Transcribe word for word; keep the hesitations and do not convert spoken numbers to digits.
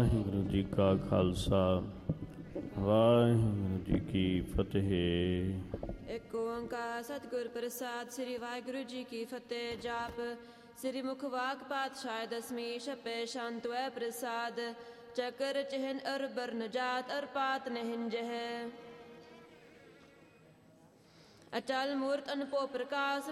ਵਾਹਿਗੁਰੂ ਜੀ ਕਾ ਖਾਲਸਾ ਵਾਹਿਗੁਰੂ ਜੀ ਕੀ ਫਤਿਹ। ਇੱਕ ਓੰਕਾਰ ਸਤਿਗੁਰ ਪ੍ਰਸਾਦ। ਸ੍ਰੀ ਵਾਹਿਗੁਰੂ ਜੀ ਕੀ ਫਤਿਹ। ਜਾਪ ਸ੍ਰੀ ਮੁਖ ਵਾਕ ਪਾਤਸ਼ਾਹ ਦਸਵੀਂ ਛਪੇ ਸ਼ਾਂਤ ਵੈ ਪ੍ਰਸਾਦ। ਚੱਕਰ ਚਿਹਨ ਅਰ ਬਰਨ ਜਾਤ ਅਰ ਪਾਤ ਨਹਿਨ ਜਹ। ਅਚਲ ਮੂਰਤ ਅਨੁਪੋ ਪ੍ਰਕਾਸ਼